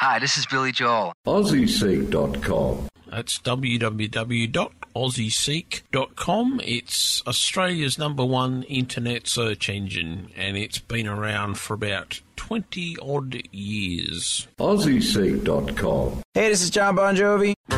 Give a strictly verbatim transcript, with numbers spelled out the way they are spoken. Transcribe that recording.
Hi, this is Billy Joel. Aussie Seek dot com. That's w w w dot aussie seek dot com. It's Australia's number one internet search engine, and it's been around for about twenty odd years. Aussie Seek dot com. Hey, this is John Bon Jovi.